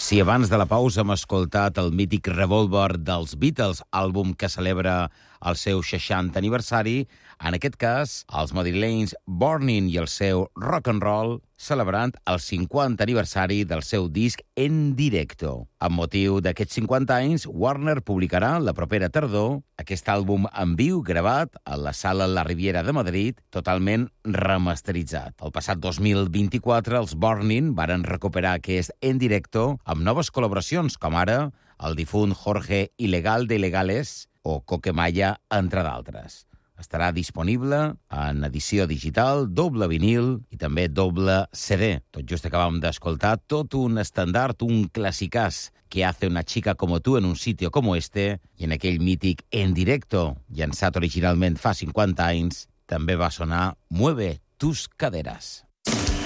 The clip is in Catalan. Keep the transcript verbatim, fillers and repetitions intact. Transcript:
Si abans de la pausa hem escoltat el mític Revolver dels Beatles, àlbum que celebra el seu seixantè aniversari, en aquest cas, els madrilenys Burning i el seu rock and roll, celebrant el cinquantè aniversari del seu disc En Directo. Amb motiu d'aquests cinquanta anys, Warner publicarà la propera tardor aquest àlbum en viu gravat a la Sala La Riviera de Madrid, totalment remasteritzat. El passat dos mil vint-i-quatre, els Burning varen recuperar aquest En Directo amb noves col·laboracions, com ara el difunt Jorge Ilegal de Ilegales o Coquemaya, entre d'altres. Estarà disponible en edició digital, doble vinil i també doble C D. Tot just acabam d'escoltar tot un estandard, un clasicàs, que hace una chica como tú en un sitio como este, i en aquell mític En Directo, llançat originalment fa cinquanta anys, també va sonar Mueve tus caderas.